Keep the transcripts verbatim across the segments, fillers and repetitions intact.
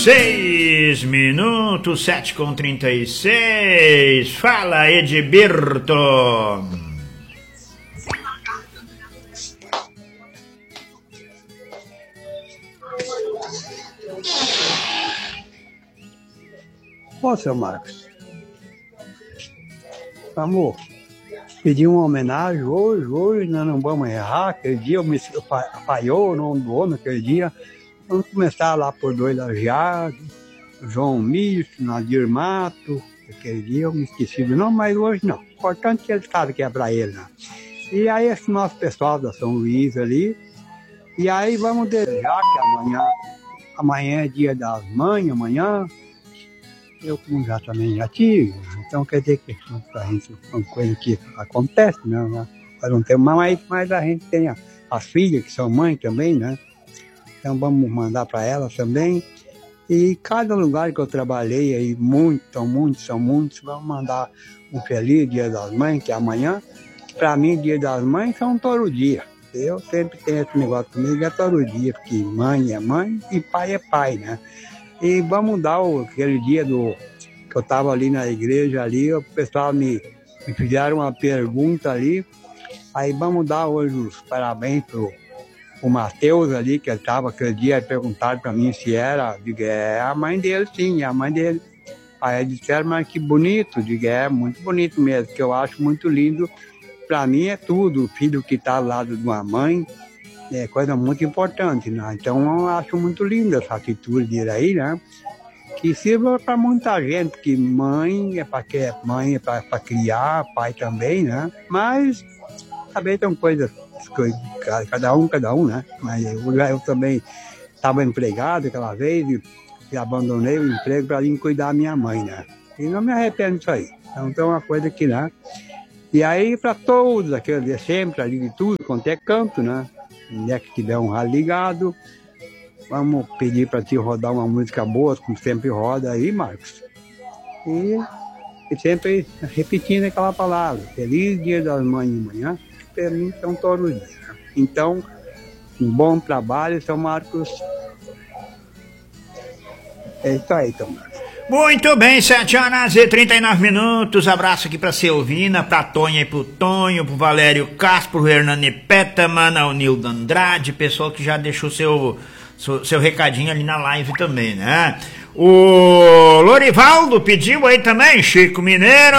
Seis minutos, sete com trinta e seis. Fala, Edberto. Ô, seu Marcos, vamos pedir uma homenagem hoje, hoje nós não vamos errar, aquele dia eu me falhou o nome do homem, aquele dia. Vamos começar lá por dois lajeados, João Misto, Nadir Mato, aquele dia eu me esqueci do nome, mas hoje não. O importante é que ele sabe que é para ele, né? E aí esse nosso pessoal da São Luís ali, e aí vamos desejar que amanhã, amanhã é dia das mães, amanhã, eu como já também já tive, então quer dizer que a gente, uma coisa que acontece, né? Nós não temos mais, mas a gente tem a, as filhas que são mães também, né? Então vamos mandar para elas também. E cada lugar que eu trabalhei aí, muitos, são muitos, são muitos, vamos mandar um feliz Dia das Mães, que é amanhã. Para mim, Dia das Mães são todo dia. Eu sempre tenho esse negócio comigo, é todo dia, porque mãe é mãe e pai é pai, né? E vamos dar o, aquele dia do, que eu estava ali na igreja, ali, o pessoal me, me fizeram uma pergunta ali, aí vamos dar hoje os parabéns pro o Matheus ali, que ele estava aquele dia, e perguntaram para mim se era, digo, é a mãe dele, sim, é a mãe dele. Aí eles disseram, mas que bonito, digo, é muito bonito mesmo, que eu acho muito lindo. Para mim é tudo, o filho que está ao lado de uma mãe, é coisa muito importante, né? Então eu acho muito linda essa atitude dele aí, né? Que sirva para muita gente, que mãe é para que mãe é para criar, pai também, né? Mas também tem coisas, cada um, cada um, né? Mas eu, eu também estava empregado aquela vez e, e abandonei o emprego para ir cuidar da minha mãe, né? E não me arrependo disso aí. Então é uma coisa que, né? E aí para todos, aqueles sempre ali de tudo, quanto é canto, né? Onde é que tiver um rádio ligado, vamos pedir para ti rodar uma música boa, como sempre roda aí, Marcos. E, e sempre repetindo aquela palavra, feliz Dia das Mães amanhã, que para mim são todos os dias. Então, um bom trabalho, seu Marcos. É isso aí, seu Marcos. Muito bem, sete horas e trinta e nove minutos. Abraço aqui pra Silvina, pra Tonha e pro Tonho, pro Valério Castro, pro Hernani Petaman, ao Nildo Andrade, pessoal que já deixou seu, seu, seu recadinho ali na live também, né? O Lorivaldo pediu aí também, Chico Mineiro.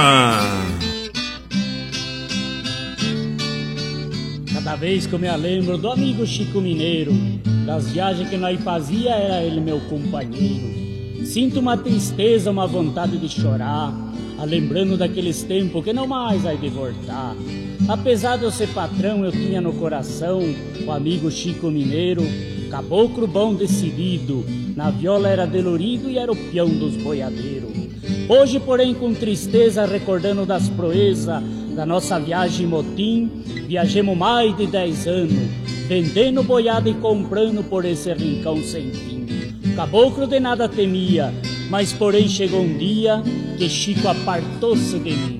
Cada vez que eu me lembro do amigo Chico Mineiro, das viagens que nós fazia, era ele meu companheiro. Sinto uma tristeza, uma vontade de chorar, a lembrando daqueles tempos que não mais vai de voltar. Apesar de eu ser patrão, eu tinha no coração o amigo Chico Mineiro, caboclo bom decidido, na viola era delorido e era o peão dos boiadeiros. Hoje, porém, com tristeza, recordando das proezas da nossa viagem motim, viajemos mais de dez anos, vendendo boiada e comprando por esse rincão sem fim. Caboclo de nada temia, mas porém chegou um dia que Chico apartou-se de mim.